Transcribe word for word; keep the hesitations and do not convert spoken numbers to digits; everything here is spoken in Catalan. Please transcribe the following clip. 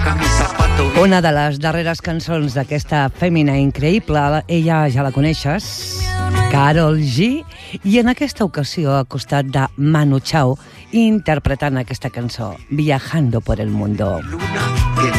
Una de les darreres cançons d'aquesta fèmina increïble, ella ja la coneixes, Karol G, i en aquesta ocasió a costat de Manu Chao interpretant aquesta cançó, Viajando por el Mundo.